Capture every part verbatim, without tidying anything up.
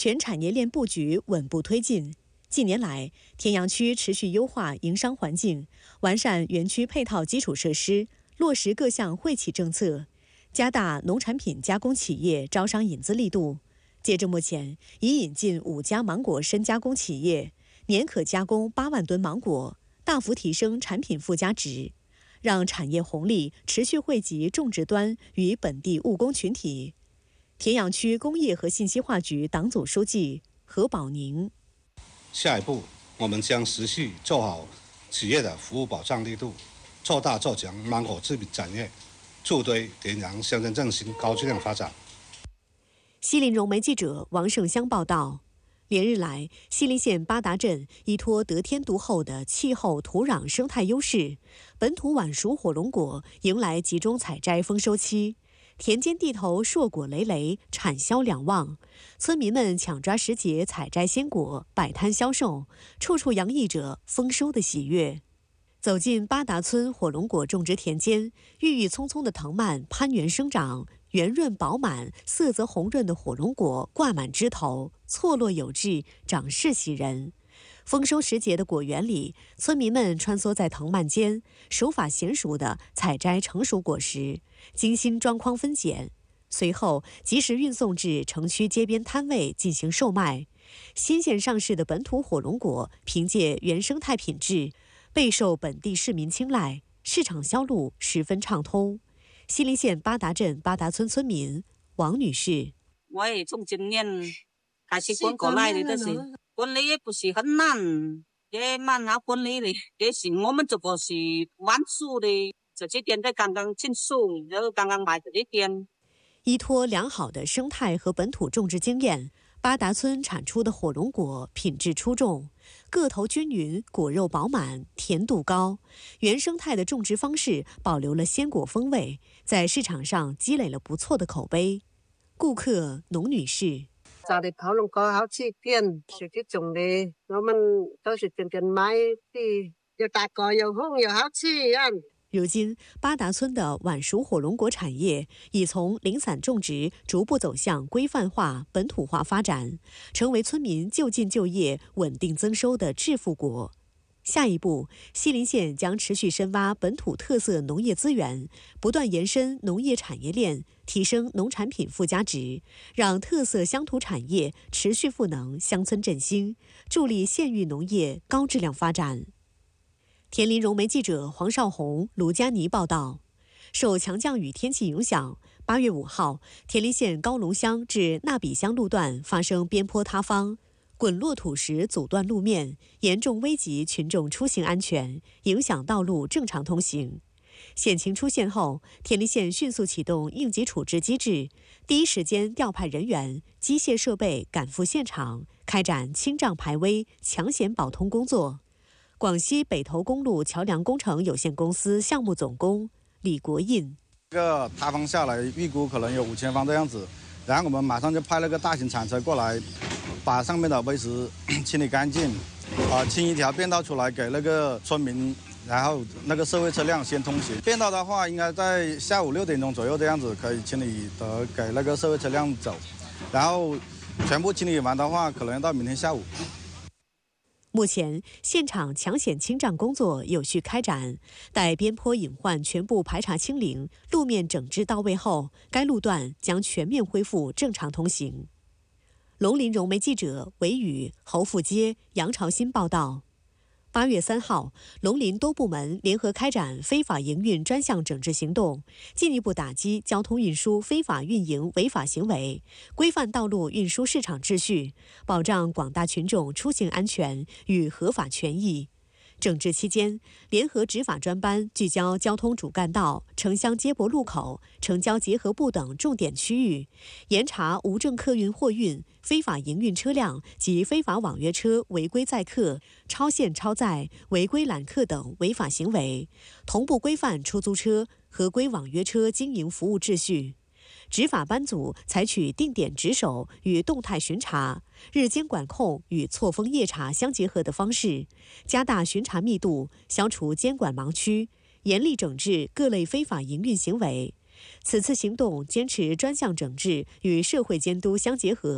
全产业链布局稳步推进。近年来，田阳区持续优化营商环境，完善园区配套基础设施，落实各项惠企政策，加大农产品加工企业招商引资力度。截至目前，已引进五家芒果深加工企业，年可加工八万吨芒果，大幅提升产品附加值，让产业红利持续惠及种植端与本地务工群体。田阳区工业和信息化局党组书记何宝宁： 下一步，我们将持续做好企业的服务保障力度，做大做强芒果制品产业，助推田阳乡镇振兴高质量发展。 西林融媒记者王胜香报道，连日来，西林县八达镇依托得天独厚的气候、土壤、生态优势，本土晚熟火龙果迎来集中采摘丰收期，田间地头硕果累累，产销两旺，村民们抢抓时节采摘鲜果，摆摊销售，处处洋溢着丰收的喜悦。走进八达村火龙果种植田间，郁郁葱葱的藤蔓攀援生长，圆润饱满、色泽红润的火龙果挂满枝头，错落有致，长势喜人。丰收时节的果园里，村民们穿梭在藤蔓间，手法娴熟地采摘成熟果实，精心装筐分拣，随后及时运送至城区街边摊位进行售卖。新鲜上市的本土火龙果凭借原生态品质，备受本地市民青睐，市场销路十分畅通。西林县八达镇八达村村民王女士： 我也种今年开始滚过来的，但是管理也不是很难，也蛮好管理的。也是我们这个是晚熟的，这几天才刚刚进树，然后刚刚买这几天。 依托良好的生态和本土种植经验，八达村产出的火龙果品质出众，个头均匀，果肉饱满，甜度高。原生态的种植方式保留了鲜果风味，在市场上积累了不错的口碑。顾客农女士： 家里火龙果好吃点，是这种的，我们都是天天买的，又大个又红又好吃啊。 如今，八达村的晚熟火龙果产业已从零散种植逐步走向规范化、本土化发展，成为村民就近就业、稳定增收的致富国。下一步，西林县将持续深挖本土特色农业资源，不断延伸农业产业链，提升农产品附加值，让特色乡土产业持续赋能乡村振兴，助力县域农业高质量发展。田林融媒记者黄少红、卢佳妮报道，受强降雨天气影响，八月五号，田林县高龙乡至纳比乡路段发生边坡塌方，滚落土石阻断路面，严重危及群众出行安全，影响道路正常通行。险情出现后，田林县迅速启动应急处置机制，第一时间调派人员、机械设备赶赴现场，开展清障排危、抢险保通工作。广西北头公路桥梁工程有限公司项目总工李国印： 这个塌方下来，预估可能有五千方这样子，然后我们马上就派了个大型铲车过来，把上面的危石清理干净，啊、呃，清一条便道出来给那个村民，然后那个社会车辆先通行。便道的话，应该在下午六点钟左右这样子可以清理得给那个社会车辆走，然后全部清理完的话，可能到明天下午。 目前，现场抢险清障工作有序开展，待边坡隐患全部排查清零，路面整治到位后，该路段将全面恢复正常通行。龙林融媒记者韦宇、侯富街、杨朝新报道。八月三号，龙林多部门联合开展非法营运专项整治行动，进一步打击交通运输非法运营违法行为，规范道路运输市场秩序，保障广大群众出行安全与合法权益。整治期间，联合执法专班聚焦交通主干道、城乡接驳路口、城郊结合部等重点区域，严查无证客运货运、非法营运车辆及非法网约车违规载客、超限超载、违规揽客等违法行为，同步规范出租车、合规网约车经营服务秩序。执法班组采取定点值守与动态巡查、日间管控与错峰夜查相结合的方式，加大巡查密度，消除监管盲区，严厉整治各类非法营运行为。此次行动坚持专项整治与社会监督相结合，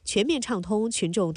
全面畅通群众。